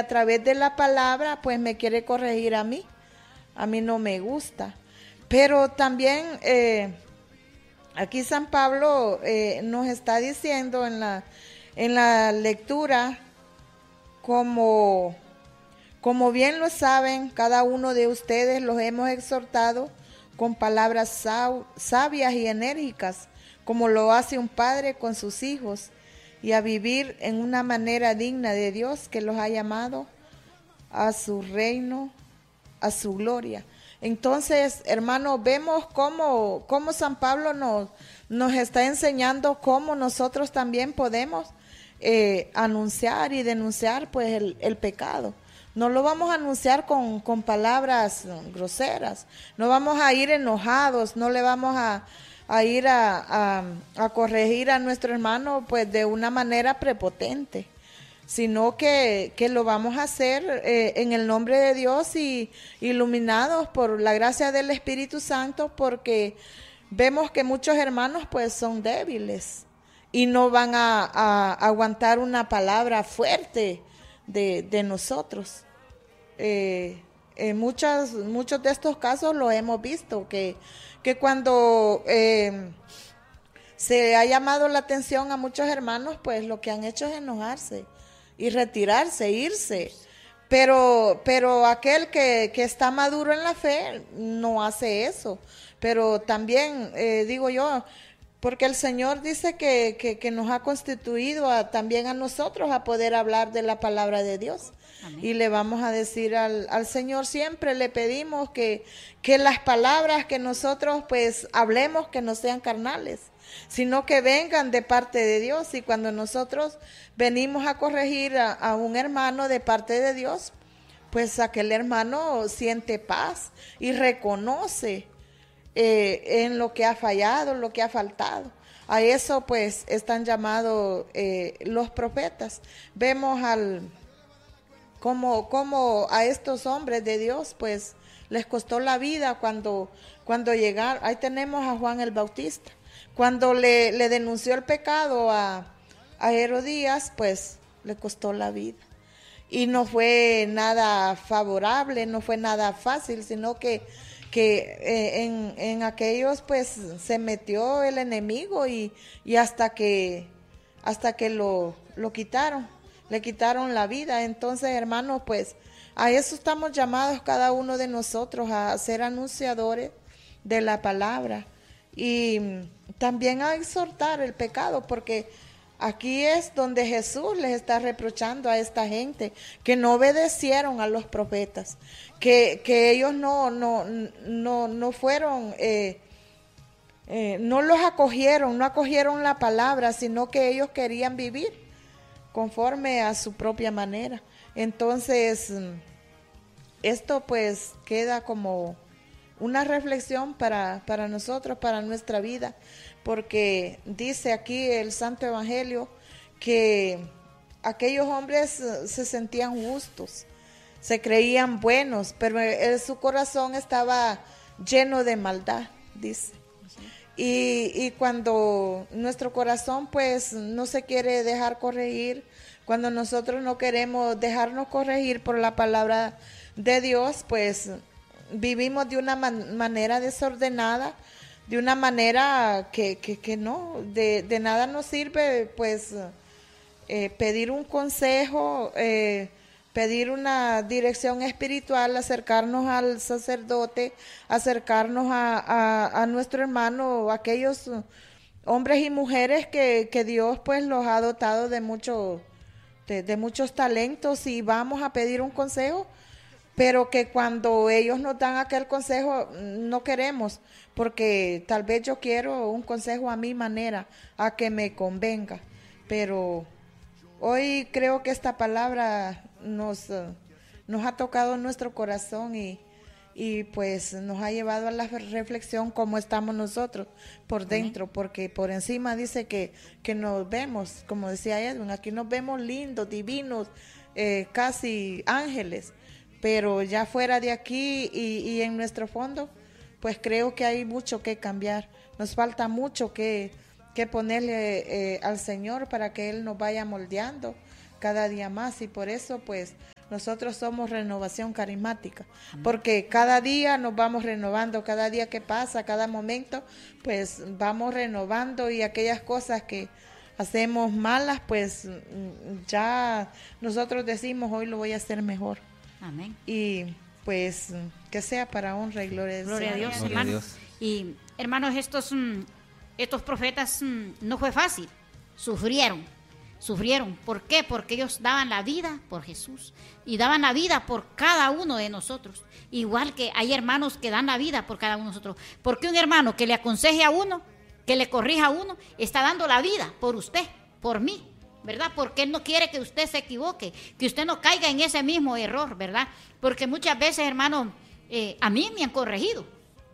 a través de la palabra pues me quiere corregir a mí no me gusta. Pero también aquí San Pablo nos está diciendo en la lectura, como bien lo saben, cada uno de ustedes los hemos exhortado con palabras sabias y enérgicas, como lo hace un padre con sus hijos, y a vivir en una manera digna de Dios que los ha llamado a su reino, a su gloria. Entonces, hermanos, vemos cómo San Pablo nos está enseñando cómo nosotros también podemos anunciar y denunciar pues el pecado. No lo vamos a anunciar con palabras groseras, no vamos a ir enojados, no le vamos a ir a corregir a nuestro hermano pues de una manera prepotente, sino que lo vamos a hacer en el nombre de Dios y iluminados por la gracia del Espíritu Santo, porque vemos que muchos hermanos pues son débiles y no van a aguantar una palabra fuerte de nosotros. En muchos de estos casos lo hemos visto, que cuando se ha llamado la atención a muchos hermanos, pues lo que han hecho es enojarse y retirarse, irse. Pero aquel que está maduro en la fe no hace eso. Pero también, digo yo, porque el Señor dice que nos ha constituido también a nosotros a poder hablar de la palabra de Dios. Amén. Y le vamos a decir al Señor, siempre le pedimos que las palabras que nosotros pues hablemos que no sean carnales, sino que vengan de parte de Dios. Y cuando nosotros venimos a corregir a un hermano de parte de Dios, pues aquel hermano siente paz y reconoce en lo que ha fallado, lo que ha faltado. A eso pues están llamados los profetas. Vemos como a estos hombres de Dios pues les costó la vida cuando llegaron. Ahí tenemos a Juan el Bautista. Cuando le denunció el pecado a Herodías, pues le costó la vida. Y no fue nada favorable, no fue nada fácil, sino que en aquellos pues se metió el enemigo y hasta que lo quitaron, le quitaron la vida. Entonces, hermanos, pues a eso estamos llamados cada uno de nosotros, a ser anunciadores de la palabra y también a exhortar el pecado, porque aquí es donde Jesús les está reprochando a esta gente que no obedecieron a los profetas, que ellos no fueron, no los acogieron, no acogieron la palabra, sino que ellos querían vivir conforme a su propia manera. Entonces, esto pues queda como una reflexión para nosotros, para nuestra vida, porque dice aquí el Santo Evangelio que aquellos hombres se sentían justos, se creían buenos, pero su corazón estaba lleno de maldad, dice. Y cuando nuestro corazón pues no se quiere dejar corregir, cuando nosotros no queremos dejarnos corregir por la palabra de Dios, pues vivimos de una manera desordenada, de una manera que no, de nada nos sirve pues pedir un consejo, pedir una dirección espiritual, acercarnos al sacerdote, acercarnos a nuestro hermano, aquellos hombres y mujeres que Dios pues los ha dotado de muchos talentos, y vamos a pedir un consejo, pero que cuando ellos nos dan aquel consejo no queremos, porque tal vez yo quiero un consejo a mi manera, a que me convenga. Pero hoy creo que esta palabra nos ha tocado nuestro corazón y pues nos ha llevado a la reflexión cómo estamos nosotros por dentro, porque por encima dice que nos vemos, como decía Edwin, aquí nos vemos lindos, divinos, casi ángeles, pero ya fuera de aquí y en nuestro fondo, pues creo que hay mucho que cambiar. Nos falta mucho que ponerle al Señor para que Él nos vaya moldeando cada día más, y por eso pues nosotros somos Renovación Carismática, porque cada día nos vamos renovando, cada día que pasa, cada momento, pues vamos renovando, y aquellas cosas que hacemos malas, pues ya nosotros decimos, hoy lo voy a hacer mejor. Amén. Y pues que sea para honra y gloria de Dios. Gloria a Dios, Gloria a hermanos. Dios. Y hermanos, estos profetas no fue fácil, sufrieron. ¿Por qué? Porque ellos daban la vida por Jesús y daban la vida por cada uno de nosotros. Igual que hay hermanos que dan la vida por cada uno de nosotros. Porque un hermano que le aconseje a uno, que le corrija a uno, está dando la vida por usted, por mí, ¿verdad? Porque él no quiere que usted se equivoque, que usted no caiga en ese mismo error, ¿verdad? Porque muchas veces, hermano, a mí me han corregido,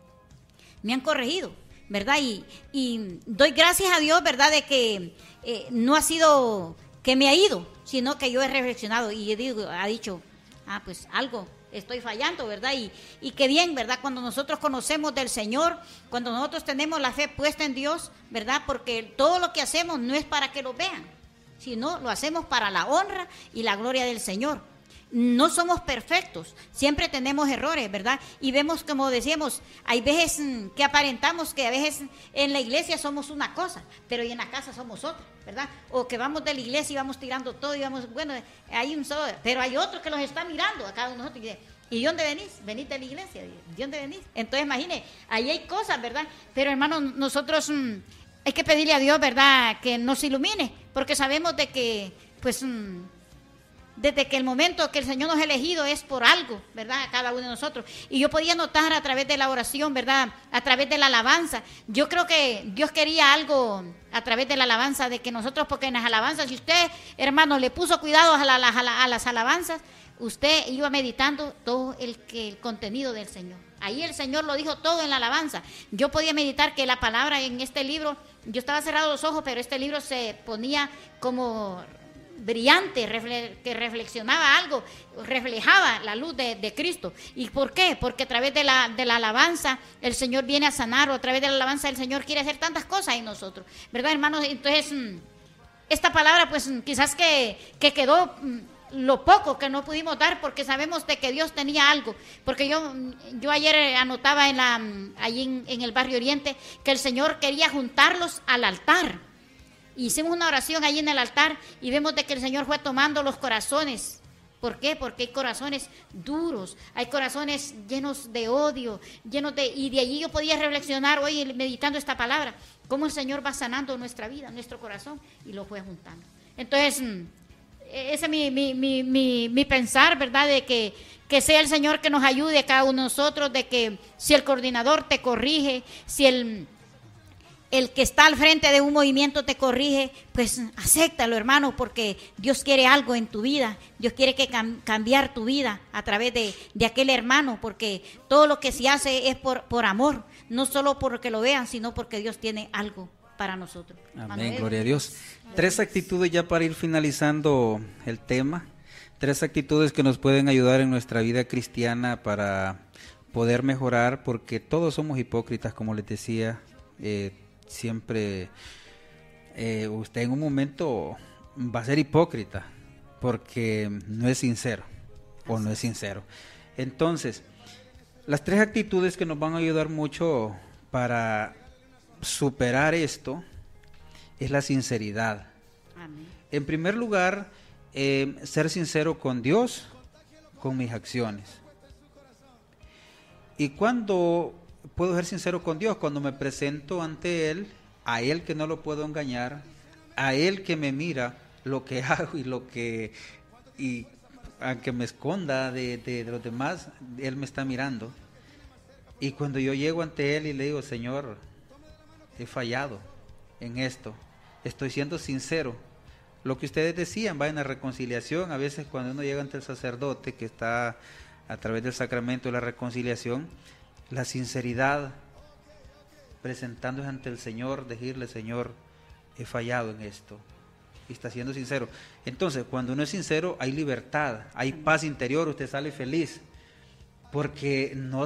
¿verdad? Y doy gracias a Dios, ¿verdad? De que no ha sido que me ha ido, sino que yo he reflexionado y ha dicho, pues algo estoy fallando, ¿verdad? Y qué bien, ¿verdad? Cuando nosotros conocemos del Señor, cuando nosotros tenemos la fe puesta en Dios, ¿verdad? Porque todo lo que hacemos no es para que lo vean, sino lo hacemos para la honra y la gloria del Señor. No somos perfectos, siempre tenemos errores, ¿verdad? Y vemos, como decíamos, hay veces que aparentamos que a veces en la iglesia somos una cosa, pero y en la casa somos otra, ¿verdad? O que vamos de la iglesia y vamos tirando todo y vamos, bueno, hay un solo, pero hay otro que los está mirando a cada uno de nosotros. ¿Y de dónde venís? Venís de la iglesia. ¿De dónde venís? Entonces, imagine, ahí hay cosas, ¿verdad? Pero hermanos, nosotros hay que pedirle a Dios, ¿verdad? Que nos ilumine, porque sabemos de que, pues, desde que el momento que el Señor nos ha elegido es por algo, ¿verdad? A cada uno de nosotros. Y yo podía notar a través de la oración, ¿verdad? A través de la alabanza. Yo creo que Dios quería algo a través de la alabanza, de que nosotros, porque en las alabanzas, si usted, hermano, le puso cuidado a las alabanzas, usted iba meditando todo el contenido del Señor. Ahí el Señor lo dijo todo en la alabanza. Yo podía meditar que la palabra en este libro, yo estaba cerrado los ojos, pero este libro se ponía como brillante, que reflexionaba algo, reflejaba la luz de Cristo. ¿Y por qué? Porque a través de la alabanza el Señor viene a sanar, o a través de la alabanza el Señor quiere hacer tantas cosas en nosotros, ¿verdad, hermanos? Entonces, esta palabra, pues quizás que quedó lo poco que no pudimos dar, porque sabemos de que Dios tenía algo, porque yo ayer anotaba allí en el barrio Oriente que el Señor quería juntarlos al altar. Hicimos una oración allí en el altar y vemos de que el Señor fue tomando los corazones. ¿Por qué? Porque hay corazones duros, hay corazones llenos de odio, y de allí yo podía reflexionar hoy meditando esta palabra, cómo el Señor va sanando nuestra vida, nuestro corazón, y lo fue juntando. Entonces, ese es mi pensar, ¿verdad? De que sea el Señor que nos ayude a cada uno de nosotros, de que si el coordinador te corrige, si el que está al frente de un movimiento te corrige, pues acéptalo, hermano, porque Dios quiere algo en tu vida. Dios quiere cambiar tu vida a través de aquel hermano, porque todo lo que se hace es por amor, no solo porque lo vean, sino porque Dios tiene algo para nosotros. Amén, Manuel. gloria a Dios. 3 actitudes ya para ir finalizando el tema. 3 actitudes que nos pueden ayudar en nuestra vida cristiana para poder mejorar, porque todos somos hipócritas, como les decía. Siempre usted en un momento va a ser hipócrita porque no es sincero o no es sincero. Entonces, las 3 actitudes que nos van a ayudar mucho para superar esto es la sinceridad. Amén. En primer lugar, ser sincero con Dios, con mis acciones. ¿Y cuándo puedo ser sincero con Dios? Cuando me presento ante Él, a Él que no lo puedo engañar, a Él que me mira lo que hago y aunque me esconda de los demás, Él me está mirando. Y cuando yo llego ante Él y le digo, Señor, he fallado en esto, estoy siendo sincero. Lo que ustedes decían, va en la reconciliación. A veces cuando uno llega ante el sacerdote que está a través del sacramento de la reconciliación, la sinceridad, presentándose ante el Señor, decirle, Señor, he fallado en esto, y está siendo sincero. Entonces, cuando uno es sincero, hay libertad, hay paz interior, usted sale feliz, porque no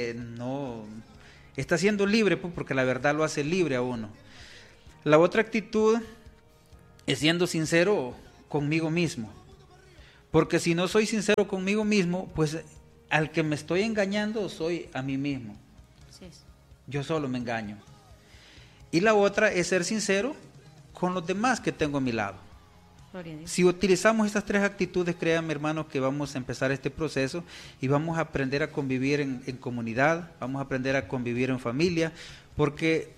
está siendo libre, porque la verdad lo hace libre a uno. La otra actitud es siendo sincero conmigo mismo, Porque si no soy sincero conmigo mismo, pues al que me estoy engañando soy a mí mismo. Así es. Yo solo me engaño. Y la otra es ser sincero con los demás que tengo a mi lado. Gloria a Dios. Si utilizamos estas tres actitudes, créanme, hermanos, que vamos a empezar este proceso y vamos a aprender a convivir en comunidad, vamos a aprender a convivir en familia, porque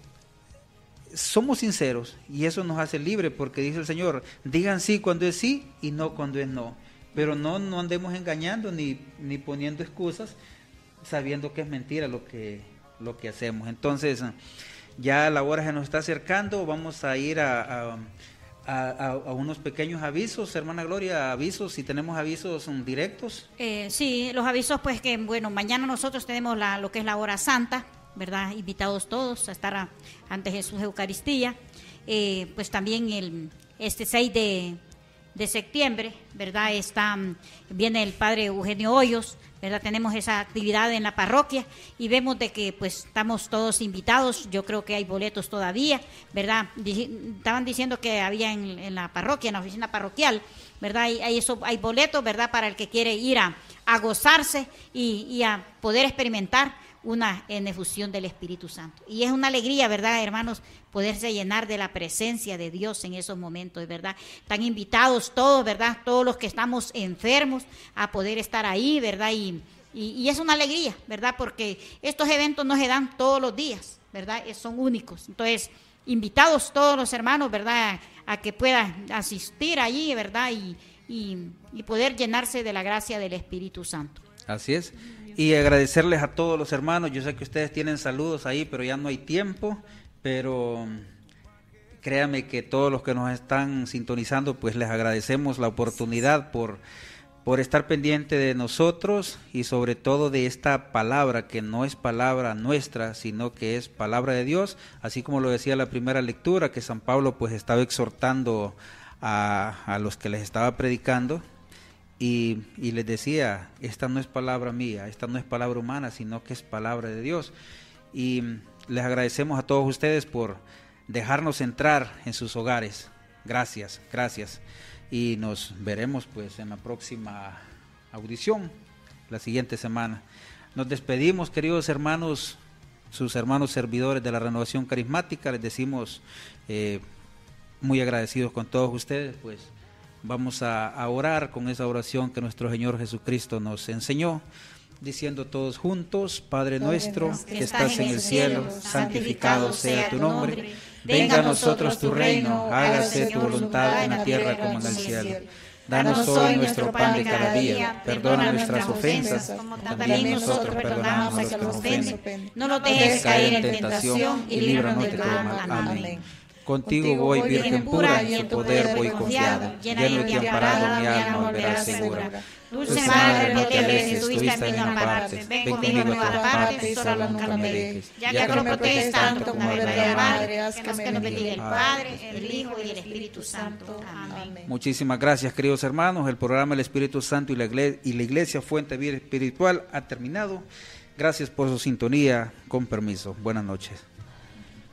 somos sinceros y eso nos hace libres, porque dice el Señor, digan sí cuando es sí y no cuando es no. Pero no andemos engañando ni poniendo excusas, sabiendo que es mentira lo que hacemos. Entonces, ya la hora se nos está acercando, vamos a ir a unos pequeños avisos, hermana Gloria, avisos, si tenemos avisos directos. Sí, los avisos, pues que, bueno, mañana nosotros tenemos lo que es la hora santa, ¿verdad? Invitados todos a estar ante Jesús Eucaristía. Pues también este 6 de septiembre, ¿verdad? Viene el padre Eugenio Hoyos, ¿verdad? Tenemos esa actividad en la parroquia y vemos de que pues estamos todos invitados. Yo creo que hay boletos todavía, ¿verdad? Estaban diciendo que había en la parroquia, en la oficina parroquial, ¿verdad? Hay boletos, ¿verdad? Para el que quiere ir a gozarse y a poder experimentar una efusión del Espíritu Santo. Y es una alegría, ¿verdad, hermanos? Poderse llenar de la presencia de Dios en esos momentos, ¿verdad? Están invitados todos, ¿verdad? Todos los que estamos enfermos a poder estar ahí, ¿verdad? Y es una alegría, ¿verdad? Porque estos eventos no se dan todos los días, ¿verdad? Son únicos. Entonces, invitados todos los hermanos, ¿verdad? A que puedan asistir allí, ¿verdad? Y poder llenarse de la gracia del Espíritu Santo. Así es. Y agradecerles a todos los hermanos. Yo sé que ustedes tienen saludos ahí, pero ya no hay tiempo. Pero créanme que todos los que nos están sintonizando, pues les agradecemos la oportunidad por estar pendiente de nosotros y sobre todo de esta palabra que no es palabra nuestra, sino que es palabra de Dios. Así como lo decía la primera lectura, que San Pablo pues estaba exhortando a los que les estaba predicando. Y les decía, esta no es palabra mía, esta no es palabra humana, sino que es palabra de Dios. Y les agradecemos a todos ustedes por dejarnos entrar en sus hogares. Gracias, gracias. Y nos veremos pues en la próxima audición, la siguiente semana. Nos despedimos, queridos hermanos, sus hermanos servidores de la Renovación Carismática. Les decimos muy agradecidos con todos ustedes, pues. Vamos a orar con esa oración que nuestro Señor Jesucristo nos enseñó, diciendo todos juntos: Padre nuestro que estás en el cielo, santificado sea tu nombre. Venga a nosotros tu reino, hágase tu voluntad en la tierra como en el cielo. Danos hoy nuestro pan de cada día, perdona nuestras ofensas, como también nosotros perdonamos a los que nos ofenden. No nos dejes caer en tentación y líbranos de todo mal. Amén. Contigo voy, Virgen pura, y en tu poder voy confiado. Llena de ti amparado, mi alma volverá segura. Dulce Madre, no te alejes, estuviste en mi parte. Ven conmigo a todas partes, solo nunca me dejes. Ya que lo proteges tanto como verdadera Madre, haz que nos bendiga el Padre, el Hijo y el Espíritu Santo. Amén. Muchísimas gracias, queridos hermanos. El programa El Espíritu Santo y la Iglesia Fuente de Vida Espiritual ha terminado. Gracias por su sintonía. Con permiso. Buenas noches.